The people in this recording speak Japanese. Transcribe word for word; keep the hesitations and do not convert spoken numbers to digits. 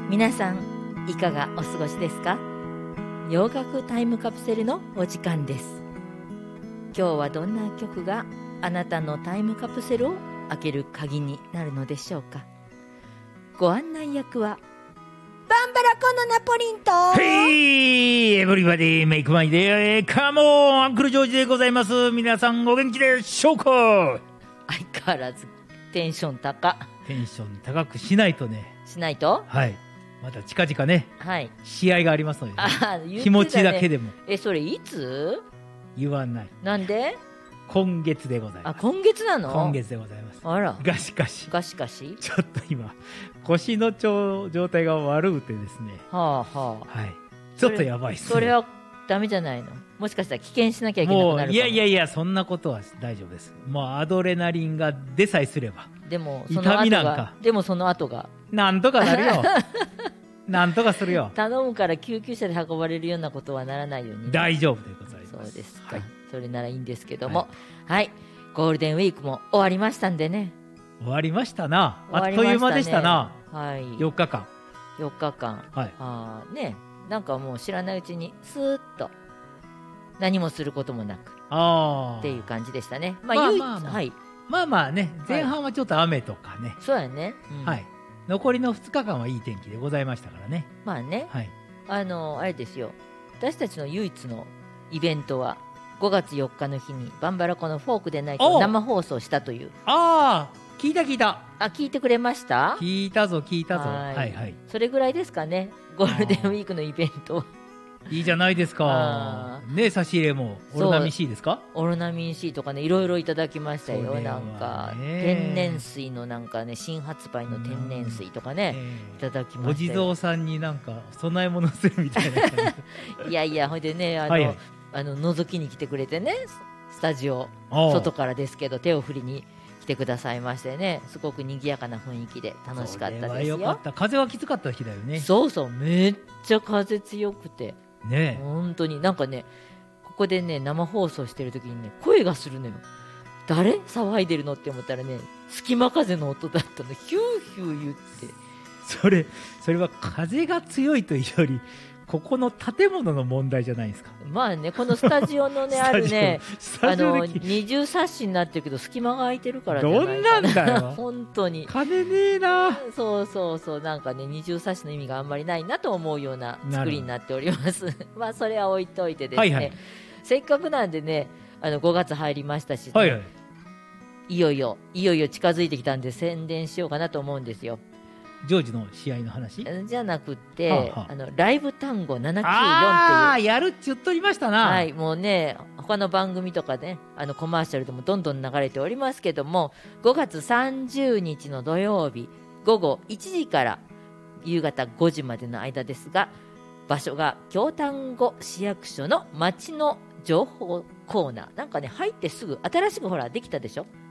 皆さんいかがお過ごしですか？洋楽タイムカプセルのお時間です。今日はどんな曲があなたのタイムカプセルを開ける鍵になるのでしょうか。ご案内役はバンバラコのナポリンと、 Hey everybody make my day come on アンクルジョージでございます。皆さんお元気でしょうか？ 相変わらずテンション高テンション高くしないとね。 しないと、 はいまた近々ね、 はい、 試合がありますので、ね、 あ言ってたね、 気持ちだけでもえそれいつ？ 言わない。 なんで？ 今月でございます。 あ今月なの？ 今月でございます。 あらがしかしがしかしちょっと今腰の状態が悪くてですね、 はあはあ、 はいちょっとやばいっすね。 それはダメじゃないの？もしかしたら棄権しなきゃいけなくなるかも。 もういやいやいやそんなことは大丈夫です。もうアドレナリンが出さえすれば。 でもその後が痛みなんかでもその後がなんとかなるよなんとかするよ。 頼むから救急車で運ばれるようなことはならないように、ね、 大丈夫でございます。 そうですか、 はい、 それならいいんですけども、 はい、 はい、ゴールデンウィークも終わりましたんでね。 終わりましたな。 終わあっりましたね、 という間でしたな。 はい、 よっかかんよっかかん、 はい、 あね、なんかもう知らないうちにスーッと何もすることもなくあっていう感じでしたね。まあ、 まあ唯一、 まあまあはい、 まあまあね、前半はちょっと雨とかね、 そうやね、うん、 はい、残りのふつかかんはいい天気でございましたからね。 まあね、 はい、 あのあれですよ、私たちの唯一のイベントはごがつよっかの日にバンバラコのフォークでないと生放送したという。 ああ聞いた聞いた。 あ聞いてくれました？ 聞いたぞ聞いたぞ。 はい、 はいはい、 それぐらいですかね、ゴールデンウィークのイベント。 いいじゃないですかね。差し入れもオロナミン C ですか？ オロナミン C とかね、いろいろいただきましたよ。なんか天然水のなんかね、新発売の天然水とかね、いただきましたよ。 お地蔵さんになんか供え物するみたいな感じいやいや、ほいでね、あの、はいはい、あの覗きに来てくれてね、スタジオ外からですけど手を振りに来てくださいましてね、すごく賑やかな雰囲気で楽しかったですよ。それはよかった。 風はきつかった日だよね。 そうそう、めっちゃ風強くてね、 本当になんかね、ここでね生放送してる時にね声がするのよ。誰騒いでるのって思ったらね、隙間風の音だったの。ヒューヒュー言って、 それそれは風が強いというよりここの建物の問題じゃないですか。 まあね、このスタジオのねあるね、あの二重サッシになってるけど隙間が空いてるからじゃないかな。 どんなんだよ本当に金ねえな。 そうそうそう、なんかね二重サッシの意味があんまりないなと思うような作りになっておりますまあそれは置いといてですね、はいはい、せっかくなんでね、あのごがつ入りましたし、ね、はいはい、いよいよいよいよ近づいてきたんで宣伝しようかなと思うんですよ。 ジョージの試合の話じゃなくて、 はあはあ、 あのライブ単語ななきゅうよんっていう、 ああやるって言っとりましたな。 はい、もうね他の番組とかね、あのコマーシャルでもどんどん流れておりますけども、ごがつさんじゅうにちの土曜日ごごいちじから夕方ごじまでの間ですが、場所が京丹後市役所の町の情報コーナー。なんかね入ってすぐ新しくほらできたでしょ、